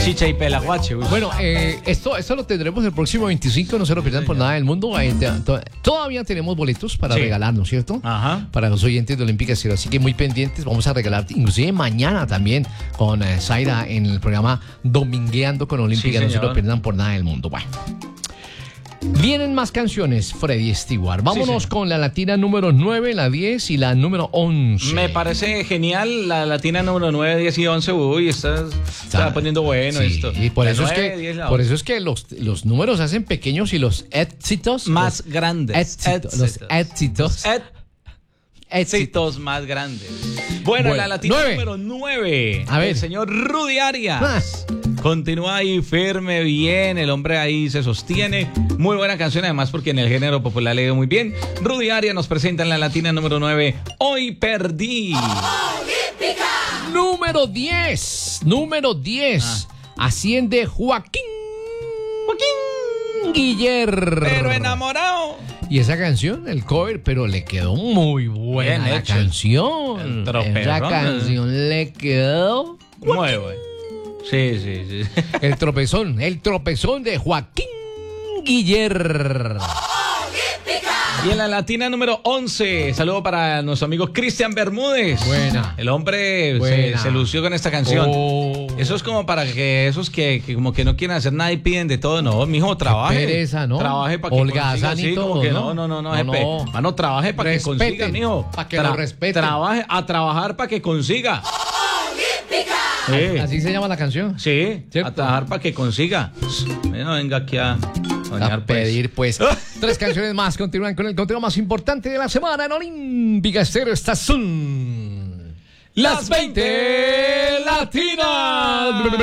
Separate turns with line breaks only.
Chicha y Pelaguache.
Bueno, esto lo tendremos el próximo 25, no se lo pierdan por nada del mundo. Todavía tenemos boletos para regalar, ¿no es cierto?
Ajá.
Para los oyentes de Olímpica Estéreo, así que muy pendientes. Vamos a regalar, inclusive mañana también, con Zaira en el programa Domingueando con Olímpica, no se lo pierdan por nada del mundo. Bueno. Vienen más canciones, Freddy Stewart. Vámonos con la latina número 9, la 10 y la número 11.
Me parece genial la latina número 9, 10 y 11. Uy, está poniendo bueno esto.
Y por eso es que los números se hacen pequeños y los éxitos
más grandes.
Los
éxitos más grandes. Bueno, la latina número 9.
A ver.
El señor Rudy Arias. Continúa ahí firme, bien. El hombre ahí se sostiene. Muy buena canción, además, porque en el género popular le dio muy bien. Rudy Arias nos presenta en la latina número 9. Hoy perdí.
Olímpica.
Número 10. Asciende Joaquín Guiller.
Pero enamorado.
Y esa canción, el cover, pero le quedó muy buena la canción. Esa canción le quedó
muy buena. Sí.
El tropezón de Joaquín Guiller.
Y en la latina número 11, saludo para nuestro amigo Cristian Bermúdez.
Buena.
El hombre se lució con esta canción. Eso es como para que esos que como que no quieren hacer nada y piden de todo. No, mijo, trabaje.
Qué pereza, ¿no?
Trabaje para que consiga. Sí, como que no. Mano, trabaje para que consiga, mijo.
Para que lo respete.
Trabaje a trabajar para que consiga.
Olímpica.
Sí.
Así se llama la canción.
Sí, ¿cierto? A trabajar para que consiga. No venga aquí a
pedir, pues. 3 canciones más continúan con el contenido más importante de la semana en Olímpica Estéreo. Estas son
las 20 latinas.